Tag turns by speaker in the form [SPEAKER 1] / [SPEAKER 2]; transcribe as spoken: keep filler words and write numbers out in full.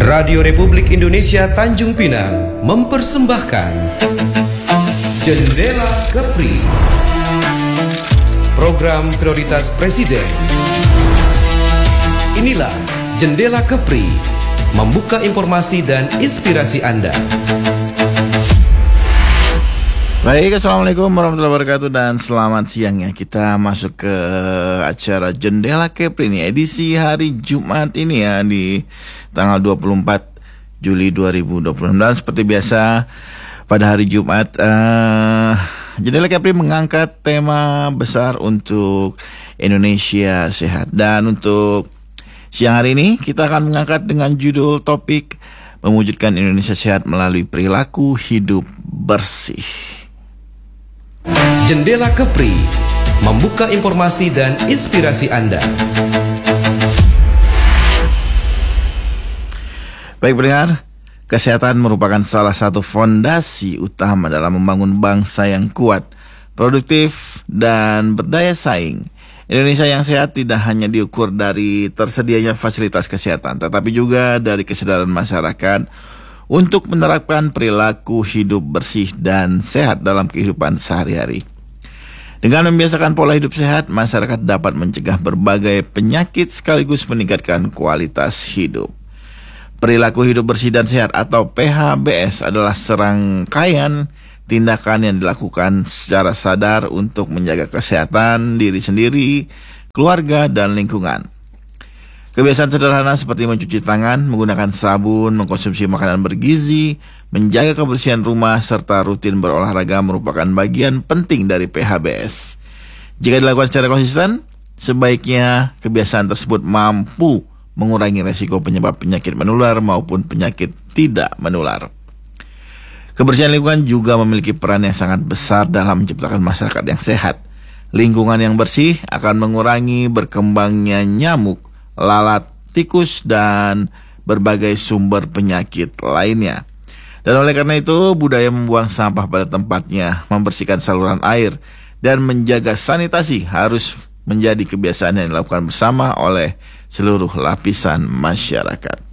[SPEAKER 1] Radio Republik Indonesia Tanjung Pinang mempersembahkan Jendela Kepri, program prioritas Presiden. Inilah Jendela Kepri, membuka informasi dan inspirasi Anda.
[SPEAKER 2] Baik, Assalamualaikum warahmatullahi wabarakatuh dan selamat siang ya. Kita masuk ke acara Jendela Kepri ini, edisi hari Jumat ini ya, di tanggal dua puluh empat Juli dua ribu dua puluh enam. Seperti biasa pada hari Jumat, uh, Jendela Kepri mengangkat tema besar untuk Indonesia Sehat. Dan untuk siang hari ini kita akan mengangkat dengan judul topik mewujudkan Indonesia Sehat melalui perilaku hidup bersih.
[SPEAKER 1] Jendela Kepri, membuka informasi dan inspirasi Anda.
[SPEAKER 2] Baik pendengar, kesehatan merupakan salah satu fondasi utama dalam membangun bangsa yang kuat, produktif, dan berdaya saing. Indonesia yang sehat tidak hanya diukur dari tersedianya fasilitas kesehatan, tetapi juga dari kesadaran masyarakat untuk menerapkan perilaku hidup bersih dan sehat dalam kehidupan sehari-hari. Dengan membiasakan pola hidup sehat, masyarakat dapat mencegah berbagai penyakit sekaligus meningkatkan kualitas hidup. Perilaku hidup bersih dan sehat atau P H B S adalah serangkaian tindakan yang dilakukan secara sadar untuk menjaga kesehatan diri sendiri, keluarga, dan lingkungan. Kebiasaan sederhana seperti mencuci tangan, menggunakan sabun, mengkonsumsi makanan bergizi, menjaga kebersihan rumah, serta rutin berolahraga merupakan bagian penting dari P H B S. Jika dilakukan secara konsisten, sebaiknya kebiasaan tersebut mampu mengurangi resiko penyebab penyakit menular maupun penyakit tidak menular. Kebersihan lingkungan juga memiliki peran yang sangat besar dalam menciptakan masyarakat yang sehat. Lingkungan yang bersih akan mengurangi berkembangnya nyamuk, lalat, tikus, dan berbagai sumber penyakit lainnya. Dan oleh karena itu, budaya membuang sampah pada tempatnya, membersihkan saluran air, dan menjaga sanitasi harus menjadi kebiasaan yang dilakukan bersama oleh seluruh lapisan masyarakat.